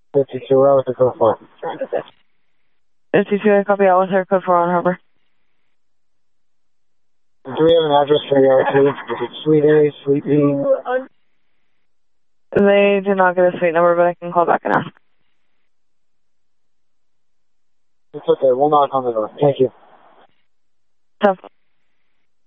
52, where was the code for? 52, I copy out with her code for on Harbor. Do we have an address for your RT? Is it Suite A, Suite B? They did not get a suite number, but I can call back and ask. It's okay, we'll knock on the door. Thank you. Tough.